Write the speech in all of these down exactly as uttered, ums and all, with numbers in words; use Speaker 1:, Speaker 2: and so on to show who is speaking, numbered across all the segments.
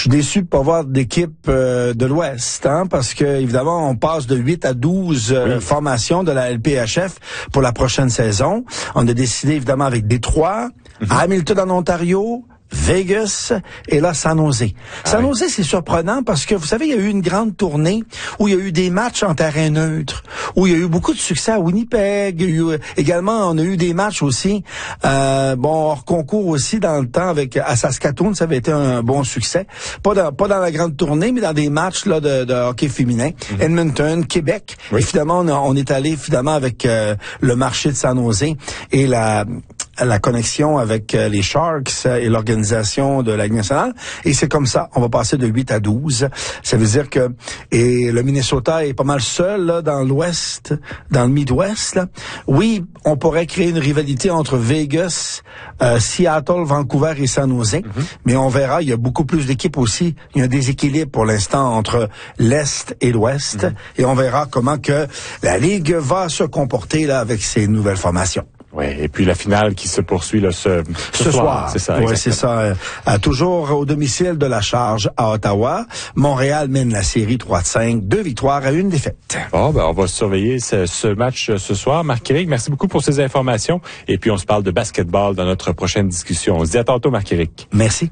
Speaker 1: suis déçu de pas voir d'équipe euh, de l'Ouest, hein, parce que évidemment on passe de huit à douze euh, oui. formations de la L P H F pour la prochaine saison. On a décidé évidemment avec Détroit, mm-hmm. Hamilton en Ontario, Vegas et là San Jose. Ah San Jose, oui. c'est surprenant parce que vous savez, il y a eu une grande tournée où il y a eu des matchs en terrain neutre, où il y a eu beaucoup de succès à Winnipeg. Il y a eu, également, on a eu des matchs aussi, euh, bon, hors concours aussi dans le temps avec à Saskatoon, ça avait été un bon succès. Pas dans, pas dans la grande tournée, mais dans des matchs là de, de hockey féminin. Mm-hmm. Edmonton, Québec. Oui. Et finalement, on, a, on est allé finalement avec euh, le marché de San Jose et la la connexion avec euh, les Sharks et l'organisation de la Ligue nationale. Et c'est comme ça, on va passer de huit à douze. Ça veut dire que et le Minnesota est pas mal seul là, dans l'Ouest, dans le Midwest. Là. Oui, on pourrait créer une rivalité entre Vegas, euh, Seattle, Vancouver et San Jose, mm-hmm. mais on verra, il y a beaucoup plus d'équipes aussi. Il y a un déséquilibre pour l'instant entre l'Est et l'Ouest. Mm-hmm. Et on verra comment que la Ligue va se comporter là avec ces nouvelles formations.
Speaker 2: Oui, et puis la finale qui se poursuit là, ce, ce,
Speaker 1: ce
Speaker 2: soir.
Speaker 1: soir.
Speaker 2: C'est ça.
Speaker 1: Oui, c'est ça. Euh, toujours au domicile de la Charge à Ottawa. Montréal mène la série trois à cinq, deux victoires à une défaite.
Speaker 2: Bon, ben, on va surveiller ce, ce match ce soir. Marc-Éric, merci beaucoup pour ces informations. Et puis, on se parle de basketball dans notre prochaine discussion. On se dit à tantôt, Marc-Éric.
Speaker 1: Merci.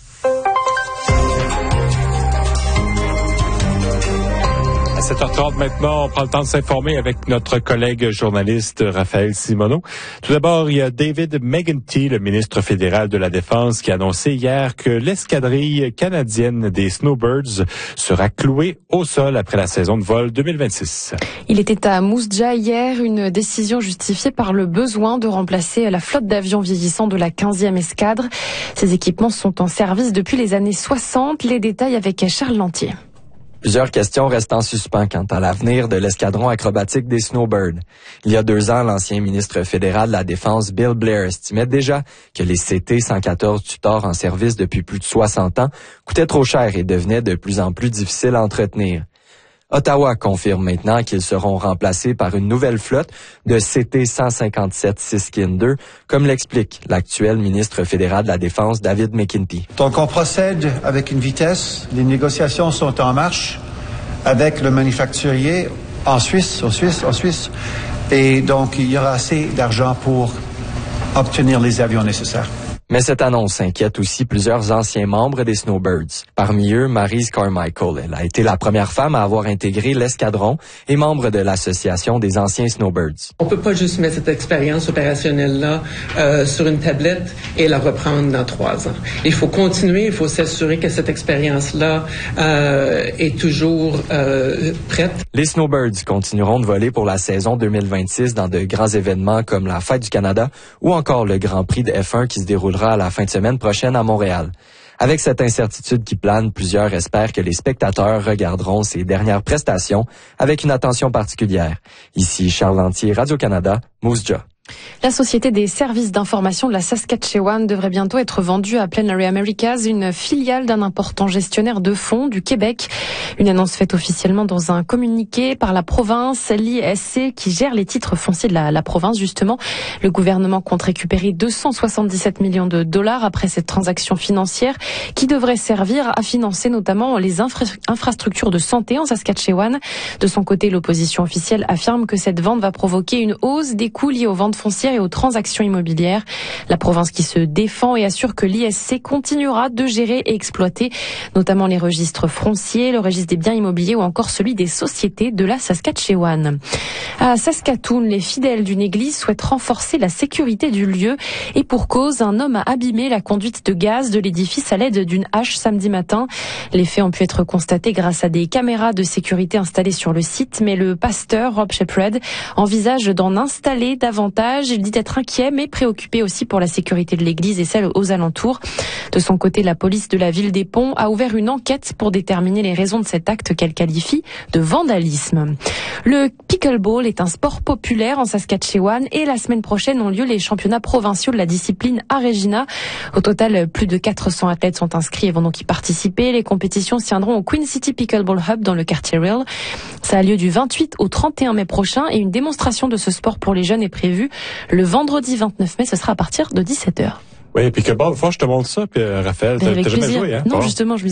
Speaker 2: sept heures trente maintenant, on prend le temps de s'informer avec notre collègue journaliste Raphaël Simoneau. Tout d'abord, il y a David McGuinty, le ministre fédéral de la Défense, qui a annoncé hier que l'escadrille canadienne des Snowbirds sera clouée au sol après la saison de vol deux mille vingt-six.
Speaker 3: Il était à Moose Jaw hier, une décision justifiée par le besoin de remplacer la flotte d'avions vieillissants de la quinzième escadre. Ces équipements sont en service depuis les années soixante. Les détails avec Charles Lantier.
Speaker 4: Plusieurs questions restent en suspens quant à l'avenir de l'escadron acrobatique des Snowbirds. Il y a deux ans, l'ancien ministre fédéral de la Défense, Bill Blair, estimait déjà que les C T cent quatorze Tutor en service depuis plus de soixante ans coûtaient trop cher et devenaient de plus en plus difficiles à entretenir. Ottawa confirme maintenant qu'ils seront remplacés par une nouvelle flotte de C T cent cinquante-sept Siskin deux, comme l'explique l'actuel ministre fédéral de la Défense, David McGuinty.
Speaker 5: Donc, on procède avec une vitesse. Les négociations sont en marche avec le manufacturier en Suisse, en Suisse, en Suisse. Et donc, il y aura assez d'argent pour obtenir les avions nécessaires.
Speaker 4: Mais cette annonce inquiète aussi plusieurs anciens membres des Snowbirds. Parmi eux, Maryse Carmichael. Elle a été la première femme à avoir intégré l'escadron et membre de l'association des anciens Snowbirds.
Speaker 6: On peut pas juste mettre cette expérience opérationnelle-là euh, sur une tablette et la reprendre dans trois ans. Il faut continuer, il faut s'assurer que cette expérience-là euh, est toujours euh, prête.
Speaker 4: Les Snowbirds continueront de voler pour la saison deux mille vingt-six dans de grands événements comme la Fête du Canada ou encore le Grand Prix de F un qui se déroule à la fin de semaine prochaine à Montréal. Avec cette incertitude qui plane, plusieurs espèrent que les spectateurs regarderont ces dernières prestations avec une attention particulière. Ici Charles Lantier, Radio-Canada, Moose Jaw.
Speaker 3: La Société des services d'information de la Saskatchewan devrait bientôt être vendue à Plenary Americas, une filiale d'un important gestionnaire de fonds du Québec. Une annonce faite officiellement dans un communiqué par la province, l'I S C, qui gère les titres fonciers de la, la province, justement. Le gouvernement compte récupérer deux cent soixante-dix-sept millions de dollars après cette transaction financière qui devrait servir à financer notamment les infra- infrastructures de santé en Saskatchewan. De son côté, l'opposition officielle affirme que cette vente va provoquer une hausse des coûts liés aux ventes foncières et aux transactions immobilières. La province qui se défend et assure que l'I S C continuera de gérer et exploiter notamment les registres fonciers, le registre des biens immobiliers ou encore celui des sociétés de la Saskatchewan. À Saskatoon, les fidèles d'une église souhaitent renforcer la sécurité du lieu et pour cause, un homme a abîmé la conduite de gaz de l'édifice à l'aide d'une hache samedi matin. Les faits ont pu être constatés grâce à des caméras de sécurité installées sur le site, mais le pasteur Rob Shepherd envisage d'en installer davantage. Il dit être inquiet mais préoccupé aussi pour la sécurité de l'église et celle aux alentours. De son côté, la police de la ville des Ponts a ouvert une enquête pour déterminer les raisons de cet acte qu'elle qualifie de vandalisme. Le pickleball est un sport populaire en Saskatchewan et la semaine prochaine ont lieu les championnats provinciaux de la discipline à Regina. Au total, plus de quatre cents athlètes sont inscrits et vont donc y participer. Les compétitions se tiendront au Queen City Pickleball Hub dans le quartier Real. Ça a lieu du vingt-huit au trente et un mai prochain et une démonstration de ce sport pour les jeunes est prévue le vendredi vingt-neuf mai. Ce sera à partir de dix-sept heures.
Speaker 2: Oui, pickleball, faut que je te montre ça, puis Raphaël, t'as, t'as jamais joué, hein?
Speaker 3: Non, justement, je